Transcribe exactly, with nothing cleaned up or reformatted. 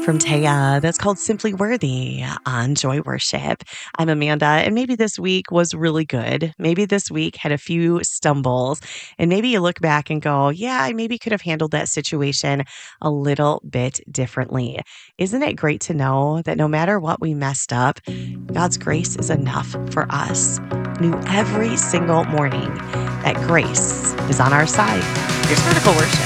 from Taya. That's called Simply Worthy on Joy Worship. I'm Amanda, and maybe this week was really good. Maybe this week had a few stumbles, and maybe you look back and go, yeah, I maybe could have handled that situation a little bit differently. Isn't it great to know that no matter what we messed up, God's grace is enough for us? Knew every single morning that grace is on our side. Here's Vertical Worship.